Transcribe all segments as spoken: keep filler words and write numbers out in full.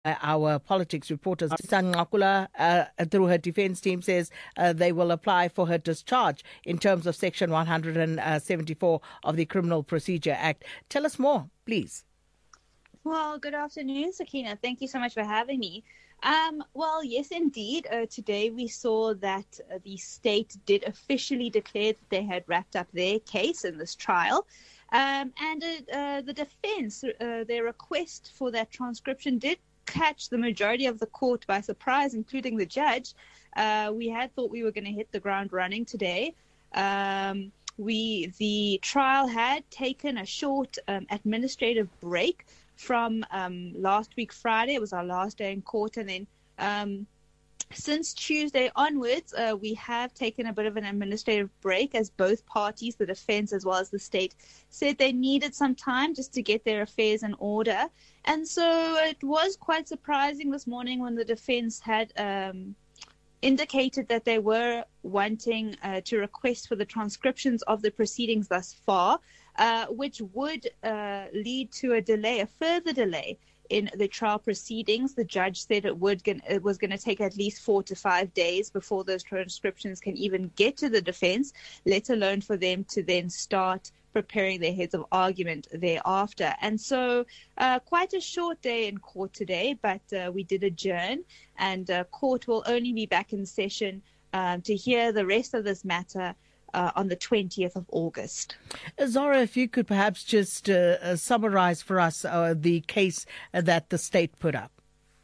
Our politics reporter, Nqakula, uh, through her defense team, says uh, they will apply for her discharge in terms of Section one seventy-four of the Criminal Procedure Act. Tell us more, please. Well, good afternoon, Sakina. Thank you so much for having me. Um, well, yes, indeed. Uh, today we saw that uh, the state did officially declare that they had wrapped up their case in this trial. Um, and uh, uh, the defense, uh, their request for that transcription did catch the majority of the court by surprise, including the judge. Uh, we had thought we were going to hit the ground running today. Um, we the trial had taken a short um, administrative break from um, last week Friday. It was our last day in court, and then um, since Tuesday onwards, uh, we have taken a bit of an administrative break, as both parties, the defense as well as the state, said they needed some time just to get their affairs in order. And so it was quite surprising this morning when the defense had um, indicated that they were wanting uh, to request for the transcriptions of the proceedings thus far, uh, which would uh, lead to a delay, a further delay in the trial proceedings. The judge said it would it was going to take at least four to five days before those transcriptions can even get to the defense, let alone for them to then start preparing their heads of argument thereafter. And so uh, quite a short day in court today, but uh, we did adjourn, and uh, court will only be back in session uh, to hear the rest of this matter Uh, on the twentieth of August. Zara, if you could perhaps just uh, uh, summarize for us uh, the case uh, that the state put up.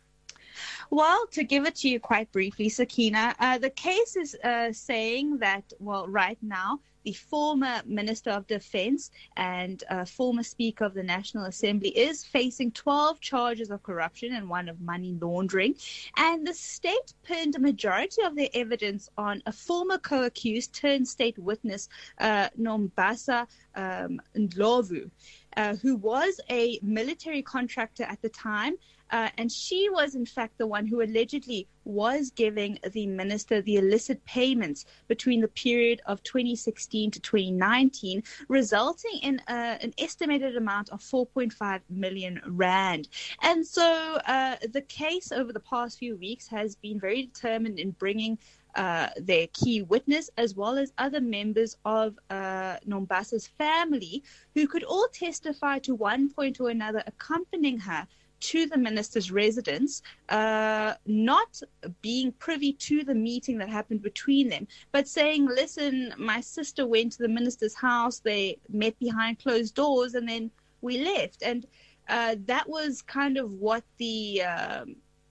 Well, to give it to you quite briefly, Sakina, uh, the case is uh, saying that, well, right now, the former Minister of Defense and uh, former Speaker of the National Assembly is facing twelve charges of corruption and one of money laundering. And the state pinned a majority of their evidence on a former co-accused turned state witness, uh, Nombasa um, Ndlovu, uh, who was a military contractor at the time. Uh, and she was, in fact, the one who allegedly was giving the minister the illicit payments between the period of twenty sixteen to twenty nineteen, resulting in uh, an estimated amount of four point five million rand. And so uh, the case over the past few weeks has been very determined in bringing Uh, their key witness, as well as other members of uh, Nombasa's family, who could all testify to one point or another accompanying her to the minister's residence, uh, not being privy to the meeting that happened between them, but saying, listen, my sister went to the minister's house, they met behind closed doors, and then we left. And uh, that was kind of what the Um,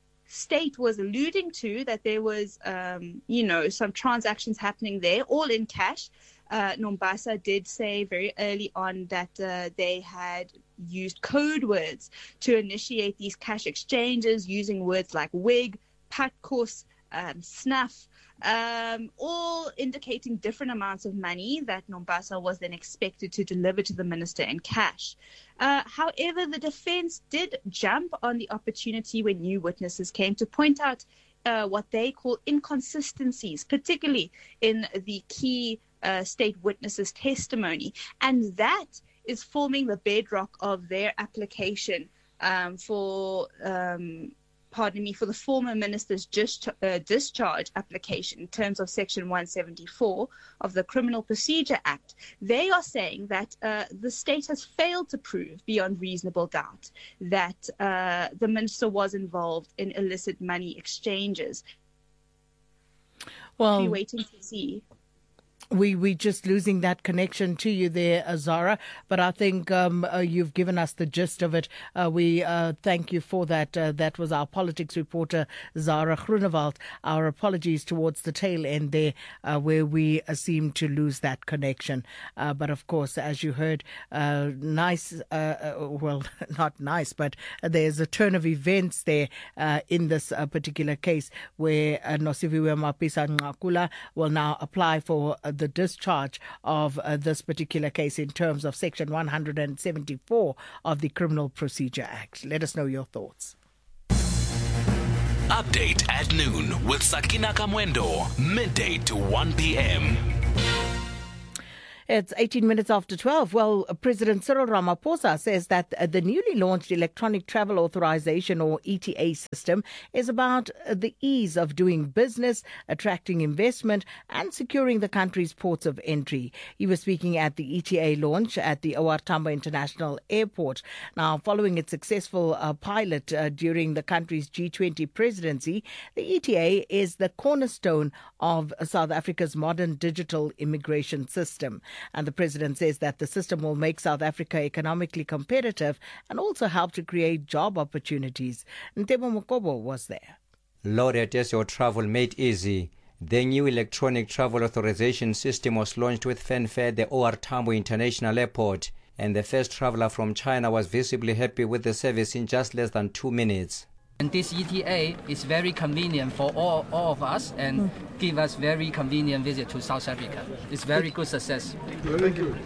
state was alluding to, that there was, um, you know, some transactions happening there, all in cash. Uh, Nombasa did say very early on that uh, they had used code words to initiate these cash exchanges, using words like wig, patkos, um, snuff, um, all indicating different amounts of money that Nombasa was then expected to deliver to the minister in cash. Uh, however, the defense did jump on the opportunity when new witnesses came to point out uh, what they call inconsistencies, particularly in the key uh, state witnesses' testimony. And that is forming the bedrock of their application um, for um pardon me, for the former minister's just, uh, discharge application in terms of Section one seventy-four of the Criminal Procedure Act. They are saying that uh, the state has failed to prove beyond reasonable doubt that uh, the minister was involved in illicit money exchanges. Well, we're waiting to see. We we just losing that connection to you there, Zara. But I think um, uh, you've given us the gist of it. Uh, we uh, thank you for that. Uh, that was our politics reporter, Zara Groenewald. Our apologies towards the tail end there, uh, where we uh, seem to lose that connection. Uh, but of course, as you heard, uh, nice. Uh, uh, well, not nice, but there's a turn of events there uh, in this uh, particular case, where uh, Nosiviwe Mapisa Nqakula will now apply for Uh, the discharge of uh, this particular case in terms of Section one seventy-four of the Criminal Procedure Act. Let us know your thoughts. Update at noon with Sakina Kamwendo, midday to one p.m. It's eighteen minutes after twelve. Well, President Cyril Ramaphosa says that the newly launched Electronic Travel Authorization, or E T A system, is about the ease of doing business, attracting investment and securing the country's ports of entry. He was speaking at the E T A launch at the O R Tambo International Airport. Now, following its successful uh, pilot uh, during the country's G twenty presidency, the E T A is the cornerstone of South Africa's modern digital immigration system. And the president says that the system will make South Africa economically competitive and also help to create job opportunities. Ntebo Mokobo was there. Loaded as your travel made easy. The new electronic travel authorization system was launched with fanfare at the O R Tambo International Airport, and the first traveler from China was visibly happy with the service in just less than two minutes. And this E T A is very convenient for all, all of us and mm. give us very convenient visit to South Africa. It's very good success. Thank you.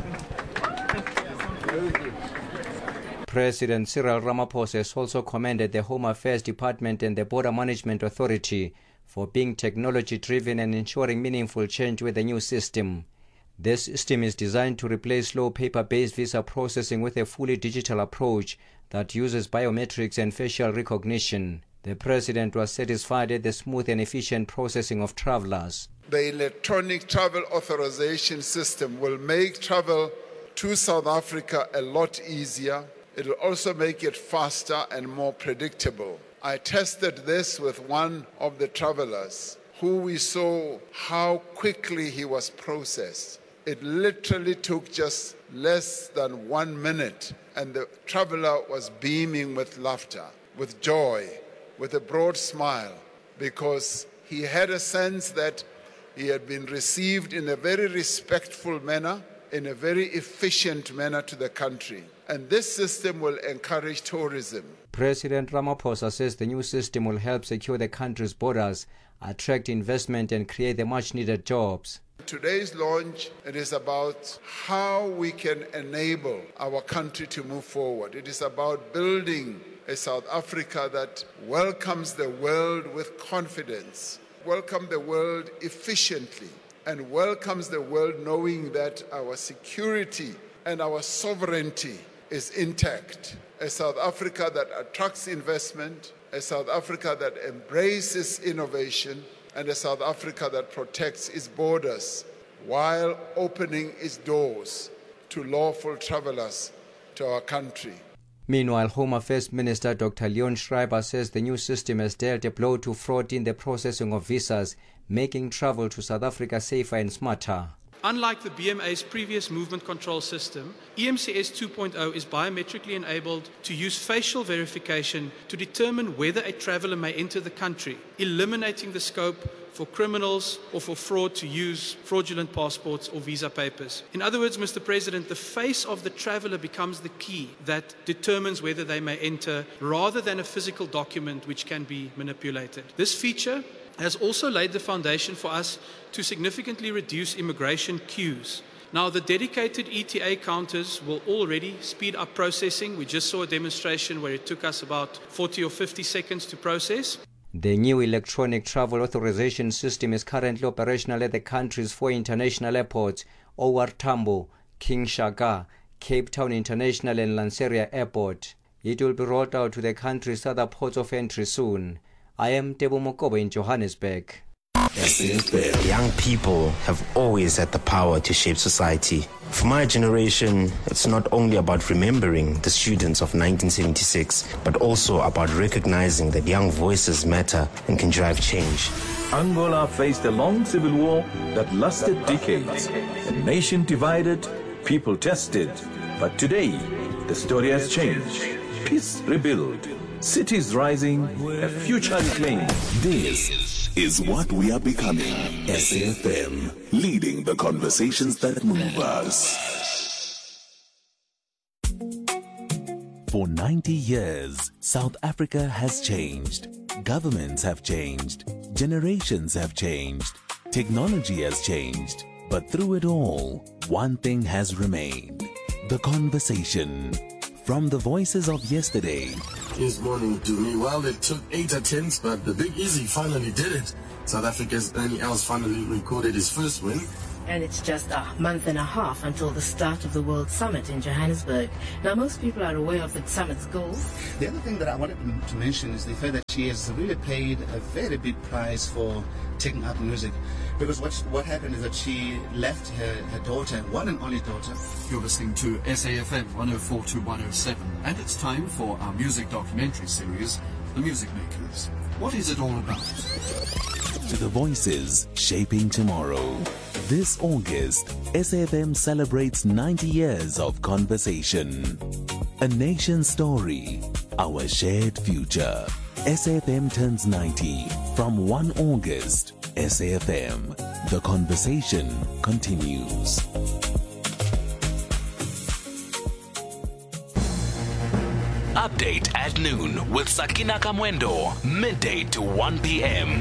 President Cyril Ramaphosa has also commended the Home Affairs Department and the Border Management Authority for being technology-driven and ensuring meaningful change with the new system. This system is designed to replace slow paper-based visa processing with a fully digital approach that uses biometrics and facial recognition. The president was satisfied at the smooth and efficient processing of travelers. The electronic travel authorization system will make travel to South Africa a lot easier. It will also make it faster and more predictable. I tested this with one of the travelers who we saw how quickly he was processed. It literally took just less than one minute, and the traveler was beaming with laughter, with joy, with a broad smile, because he had a sense that he had been received in a very respectful manner, in a very efficient manner to the country. And this system will encourage tourism. President Ramaphosa says the new system will help secure the country's borders, attract investment and create the much-needed jobs. Today's launch, it is about how we can enable our country to move forward. It is about building a South Africa that welcomes the world with confidence, welcomes the world efficiently, and welcomes the world knowing that our security and our sovereignty is intact. A South Africa that attracts investment, a South Africa that embraces innovation, and a South Africa that protects its borders while opening its doors to lawful travelers to our country. Meanwhile, Home Affairs Minister Doctor Leon Schreiber says the new system has dealt a blow to fraud in the processing of visas, making travel to South Africa safer and smarter. Unlike the B M A's previous movement control system, E M C S two point oh is biometrically enabled to use facial verification to determine whether a traveller may enter the country, eliminating the scope for criminals or for fraud to use fraudulent passports or visa papers. In other words, Mister President, the face of the traveller becomes the key that determines whether they may enter, rather than a physical document which can be manipulated. This feature has also laid the foundation for us to significantly reduce immigration queues. Now, the dedicated E T A counters will already speed up processing. We just saw a demonstration where it took us about forty or fifty seconds to process. The new electronic travel authorization system is currently operational at the country's four international airports, O R Tambo, King Shaka, Cape Town International and Lanseria Airport. It will be rolled out to the country's other ports of entry soon. I am Tebo Mokobo in Johannesburg. Young people have always had the power to shape society. For my generation, it's not only about remembering the students of nineteen seventy-six, but also about recognizing that young voices matter and can drive change. Angola faced a long civil war that lasted decades. A nation divided, people tested. But today, the story has changed. Peace rebuilt. Cities rising, a future reclaimed. This is what we are becoming. S A F M, leading the conversations that move us. For ninety years, South Africa has changed. Governments have changed. Generations have changed. Technology has changed. But through it all, one thing has remained. The conversation. From the voices of yesterday. This morning to me, well, it took eight attempts, but the Big Easy finally did it. South Africa's Danny Els finally recorded his first win. and it's just a month and a half until the start of the World Summit in Johannesburg. Now, most people are aware of the summit's goals. The other thing that I wanted to mention is the fact that she has really paid a very big price for taking up music. Because what what happened is that she left her, her daughter, one and only daughter. You're listening to S A F M one oh four to one oh seven, and it's time for our music documentary series, The Music Makers. What is it all about? To the voices shaping tomorrow. This August, S A F M celebrates ninety years of conversation. A nation story, our shared future. S A F M turns ninety from first of August. S A F M, the conversation continues. Update at noon with Sakina Kamwendo, midday to one p.m.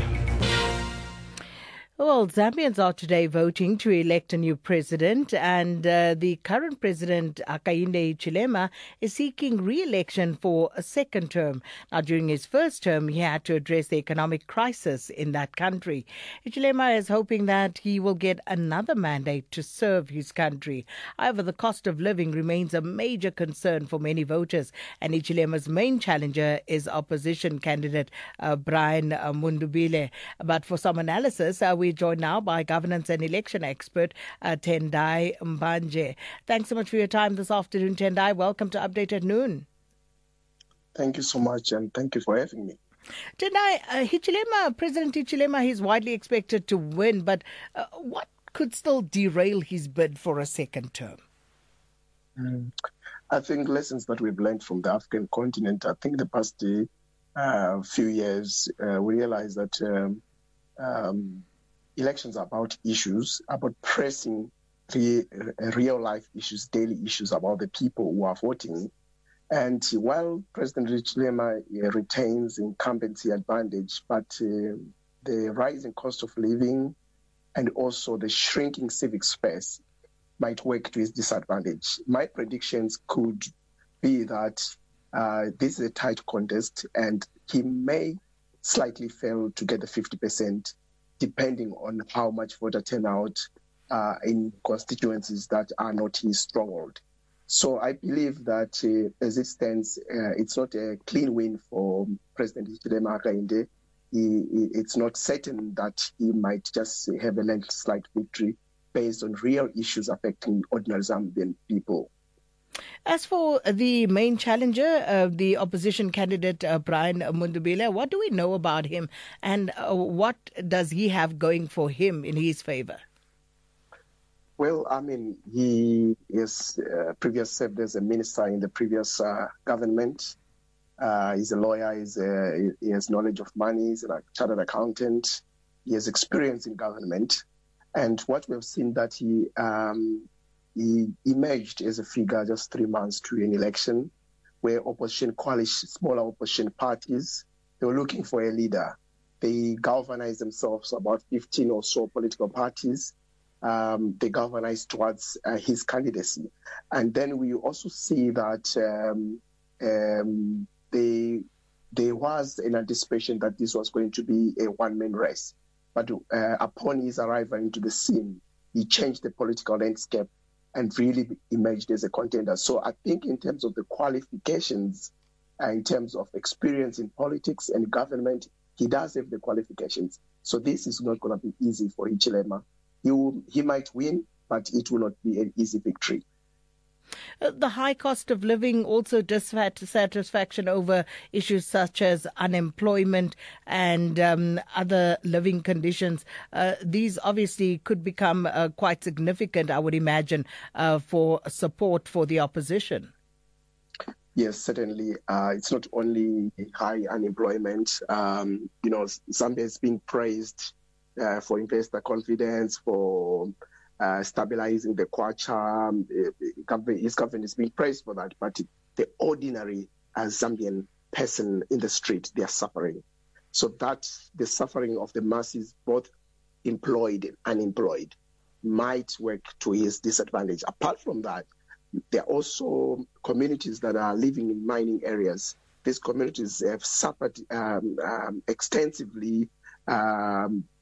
Well, Zambians are today voting to elect a new president, and uh, the current president, Hakainde Hichilema, is seeking re-election for a second term. Now, during his first term, he had to address the economic crisis in that country. Hichilema is hoping that he will get another mandate to serve his country. However, the cost of living remains a major concern for many voters, and Hichilema's main challenger is opposition candidate uh, Brian uh, Mundubile. But for some analysis, uh, we joined now by governance and election expert uh, Tendai Mbanje. Thanks so much for your time this afternoon, Tendai. Welcome to Update at Noon. Thank you so much, and thank you for having me. Tendai, uh, Hichilema, President Hichilema, he's widely expected to win, but uh, what could still derail his bid for a second term? Mm. I think lessons that we've learned from the African continent, I think the past uh, few years, uh, we realized that um, um, elections are about issues, about pressing re- real-life issues, daily issues about the people who are voting. And while President Hichilema uh, retains incumbency advantage, but uh, the rising cost of living and also the shrinking civic space might work to his disadvantage. My predictions could be that uh, this is a tight contest and he may slightly fail to get the fifty percent depending on how much voter turnout uh, in constituencies that are not his stronghold. So I believe that uh, as it stands, uh, it's not a clean win for President Hichilema Hakainde. He, he, it's not certain that he might just have a landslide victory based on real issues affecting ordinary Zambian people. As for the main challenger, uh, the opposition candidate uh, Brian Mundubile, what do we know about him, and uh, what does he have going for him in his favor? Well, I mean, he is uh, previously served as a minister in the previous uh, government. Uh, he's a lawyer. He's a, he has knowledge of money. He's a chartered accountant. He has experience in government, and what we've seen that he. Um, He emerged as a figure just three months to an election where opposition coalition, smaller opposition parties, they were looking for a leader. They galvanized themselves, about fifteen or so political parties. Um, they galvanized towards uh, his candidacy. And then we also see that um, um, they, there was an anticipation that this was going to be a one-man race. But uh, upon his arrival into the scene, he changed the political landscape and really emerged as a contender. So I think in terms of the qualifications, uh, in terms of experience in politics and government, he does have the qualifications. So this is not going to be easy for Hichilema. He will, he might win, but it will not be an easy victory. The high cost of living, also dissatisfaction over issues such as unemployment and um, other living conditions. Uh, these obviously could become uh, quite significant, I would imagine, uh, for support for the opposition. Yes, certainly. Uh, it's not only high unemployment. Um, you know, Zambia is being praised uh, for investor confidence, for Uh, stabilizing the kwacha. Um, his government is being praised for that, but the ordinary uh, Zambian person in the street, they are suffering. So that the suffering of the masses, both employed and unemployed, might work to his disadvantage. Apart from that, there are also communities that are living in mining areas. These communities have suffered um, um, extensively um,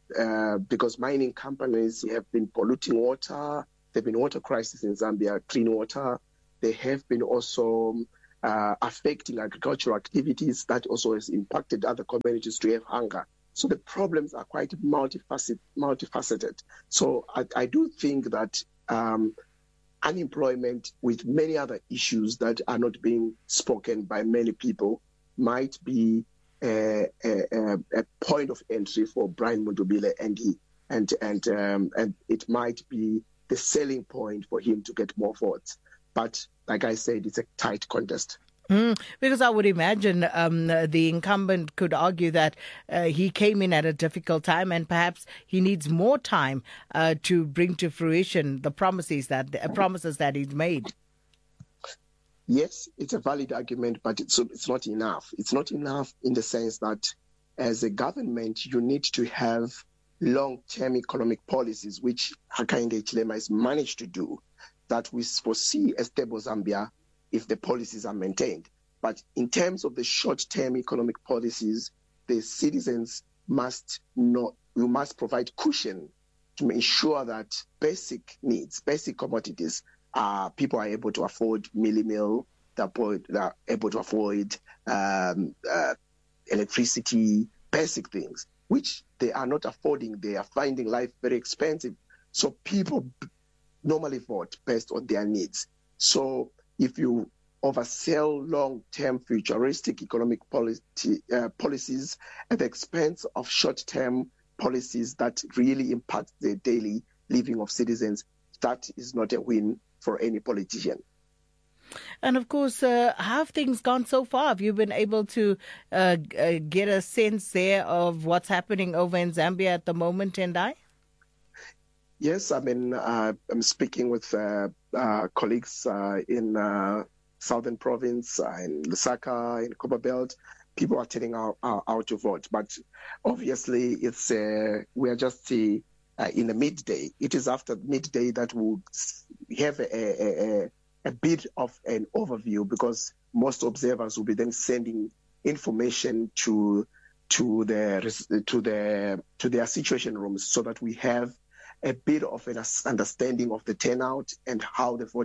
uh, because mining companies have been polluting water. There have been water crises in Zambia, clean water. They have been also uh, affecting agricultural activities. That also has impacted other communities to have hunger. So the problems are quite multifaceted. multifaceted. So I, I do think that um, unemployment with many other issues that are not being spoken by many people might be a, a, a point of entry for Brian Mundubile, and he and and um, and it might be the selling point for him to get more votes. But like I said, it's a tight contest. Mm, because I would imagine um, the incumbent could argue that uh, he came in at a difficult time, and perhaps he needs more time uh, to bring to fruition the promises that uh, promises that he's made. Yes, it's a valid argument, but it's, it's not enough. It's not enough in the sense that as a government, you need to have long-term economic policies, which Hakainde Hichilema has managed to do, that we foresee a stable Zambia if the policies are maintained. But in terms of the short-term economic policies, the citizens must not, we must provide cushion to ensure that basic needs, basic commodities, uh, people are able to afford mealie meal, that are able to afford um, uh, electricity, basic things, which they are not affording. They are finding life very expensive. So people normally vote based on their needs. So if you oversell long-term futuristic economic policy, uh, policies at the expense of short-term policies that really impact the daily living of citizens, that is not a win for any politician. And of course, uh, how have things gone so far? Have you been able to uh, uh, get a sense there of what's happening over in Zambia at the moment, Tendai? Yes, I mean, uh, I'm speaking with uh, uh, colleagues uh, in uh, Southern Province, uh, in Lusaka, in Copperbelt. People are turning out, uh, out to vote, but obviously, it's uh, we are just uh, uh, in the midday. It is after midday that we'll have a, a, a, a bit of an overview, because most observers will be then sending information to to the to the to their situation rooms, so that we have a bit of an understanding of the turnout and how the vote